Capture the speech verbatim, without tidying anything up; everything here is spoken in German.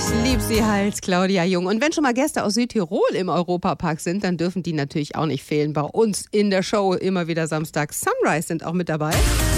lieb sie halt, Claudia Jung. Und wenn schon mal Gäste aus Südtirol im Europapark sind, dann dürfen die natürlich auch nicht fehlen. Bei uns in der Show immer wieder samstags. Sunrise sind auch mit dabei.